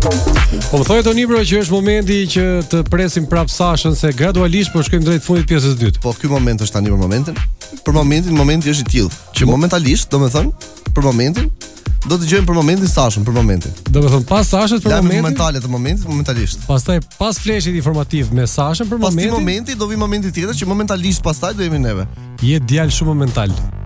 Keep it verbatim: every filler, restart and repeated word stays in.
Po më thoj Toni bro që është momenti që të presim prap Sashën se gradualisht po shkojmë drejt fundit pjesës së dytë. Po ky moment është tani për momentin. Për momentin, momenti është i tillë që momentalisht, domethënë, për momentin do të dëgjojmë për momentin Sashën, për momentin. Domethënë pas Sashës për momentin. Momentale të momentit, momentalisht. Pastaj pas fleshit informativ me Sashën për momentin. Pas ti momenti do vi momenti tjetër që momentalisht pastaj do jemi neve. Je djalë shumë momental.